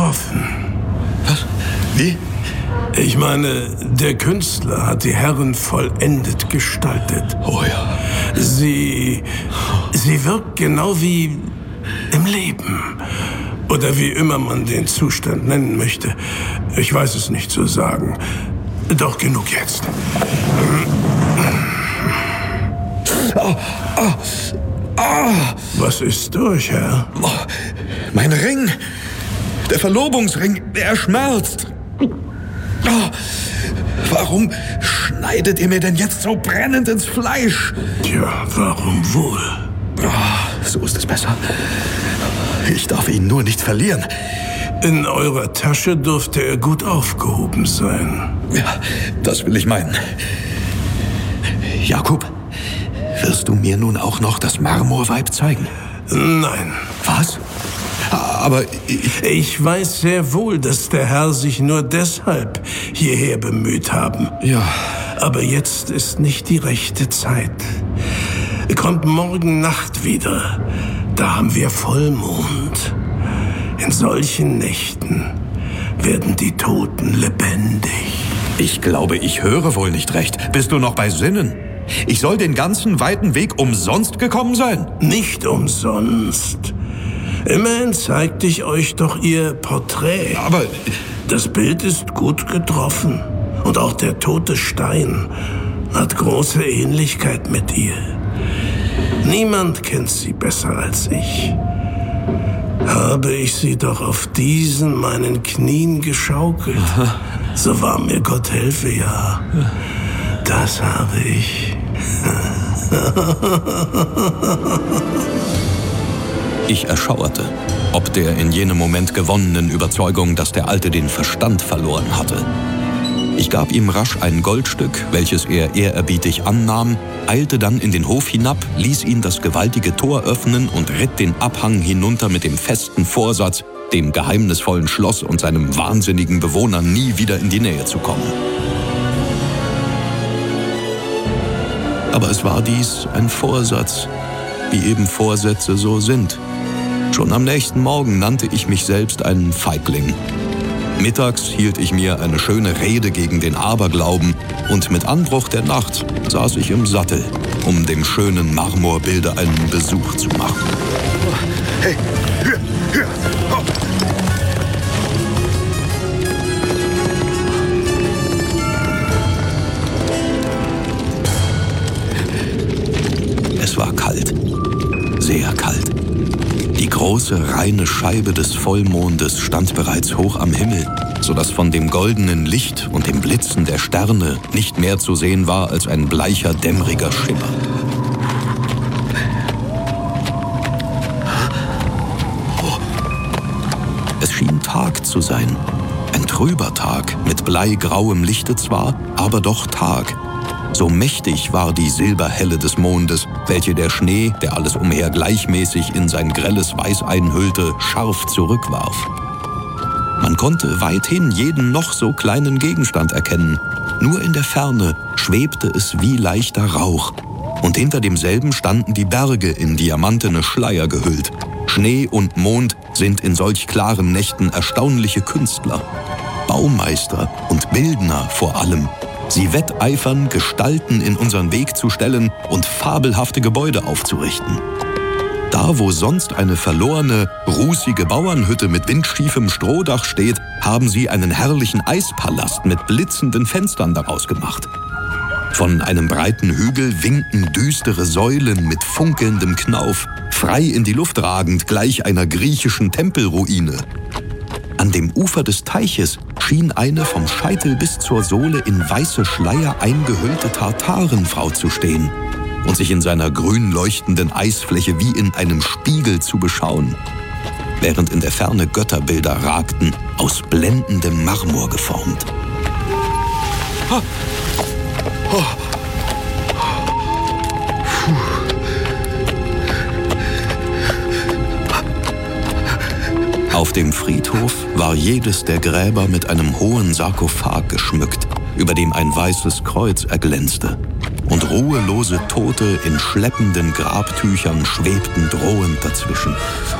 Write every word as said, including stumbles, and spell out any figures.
getroffen. Was? Wie? Ich meine, der Künstler hat die Herren vollendet gestaltet. Oh ja. Sie, sie wirkt genau wie im Leben. Oder wie immer man den Zustand nennen möchte. Ich weiß es nicht zu sagen. Doch genug jetzt. Oh, oh, oh. Was ist durch, Herr? Oh, mein Ring. Der Verlobungsring, der schmerzt. Oh, warum schneidet ihr mir denn jetzt so brennend ins Fleisch? Tja, warum wohl? Oh, so ist es besser. Ich darf ihn nur nicht verlieren. In eurer Tasche dürfte er gut aufgehoben sein. Ja, das will ich meinen. Jakub, wirst du mir nun auch noch das Marmorweib zeigen? Nein. Was? Aber ich, ich weiß sehr wohl, dass der Herr sich nur deshalb hierher bemüht haben. Ja. Aber jetzt ist nicht die rechte Zeit. Kommt morgen Nacht wieder. Da haben wir Vollmond. In solchen Nächten werden die Toten lebendig. Ich glaube, ich höre wohl nicht recht. Bist du noch bei Sinnen? Ich soll den ganzen weiten Weg umsonst gekommen sein? Nicht umsonst. Immerhin zeigte ich euch doch ihr Porträt. Aber das Bild ist gut getroffen. Und auch der tote Stein hat große Ähnlichkeit mit ihr. Niemand kennt sie besser als ich. Habe ich sie doch auf diesen meinen Knien geschaukelt. Aha. So wahr mir Gott helfe, ja. Das habe ich. Ich erschauerte, ob der in jenem Moment gewonnenen Überzeugung, dass der Alte den Verstand verloren hatte. Ich gab ihm rasch ein Goldstück, welches er ehrerbietig annahm, eilte dann in den Hof hinab, ließ ihn das gewaltige Tor öffnen und ritt den Abhang hinunter mit dem festen Vorsatz, dem geheimnisvollen Schloss und seinem wahnsinnigen Bewohner nie wieder in die Nähe zu kommen. Aber es war dies ein Vorsatz, wie eben Vorsätze so sind. Schon am nächsten Morgen nannte ich mich selbst einen Feigling. Mittags hielt ich mir eine schöne Rede gegen den Aberglauben und mit Anbruch der Nacht saß ich im Sattel, um dem schönen Marmorbilde einen Besuch zu machen. Hey, hier, hier. Oh. Es war kalt, sehr kalt. Die große, reine Scheibe des Vollmondes stand bereits hoch am Himmel, sodass von dem goldenen Licht und dem Blitzen der Sterne nicht mehr zu sehen war als ein bleicher, dämmeriger Schimmer. Es schien Tag zu sein, ein trüber Tag, mit bleigrauem Lichte zwar, aber doch Tag. So mächtig war die Silberhelle des Mondes, welche der Schnee, der alles umher gleichmäßig in sein grelles Weiß einhüllte, scharf zurückwarf. Man konnte weithin jeden noch so kleinen Gegenstand erkennen. Nur in der Ferne schwebte es wie leichter Rauch. Und hinter demselben standen die Berge in diamantene Schleier gehüllt. Schnee und Mond sind in solch klaren Nächten erstaunliche Künstler. Baumeister und Bildner vor allem. Sie wetteifern, Gestalten in unseren Weg zu stellen und fabelhafte Gebäude aufzurichten. Da, wo sonst eine verlorene, rußige Bauernhütte mit windschiefem Strohdach steht, haben sie einen herrlichen Eispalast mit blitzenden Fenstern daraus gemacht. Von einem breiten Hügel winken düstere Säulen mit funkelndem Knauf, frei in die Luft ragend, gleich einer griechischen Tempelruine. An dem Ufer des Teiches schien eine vom Scheitel bis zur Sohle in weiße Schleier eingehüllte Tartarenfrau zu stehen und sich in seiner grün leuchtenden Eisfläche wie in einem Spiegel zu beschauen, während in der Ferne Götterbilder ragten, aus blendendem Marmor geformt. Oh. Oh. Auf dem Friedhof war jedes der Gräber mit einem hohen Sarkophag geschmückt, über dem ein weißes Kreuz erglänzte. Und ruhelose Tote in schleppenden Grabtüchern schwebten drohend dazwischen.